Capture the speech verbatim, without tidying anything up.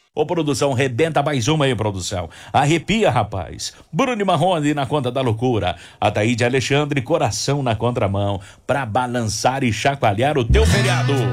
Ô, produção, rebenta mais uma aí, produção. Arrepia, rapaz. Bruno Marrone na conta da loucura. Ataíde Alexandre, coração na contramão. Pra balançar e chacoalhar o teu feriado.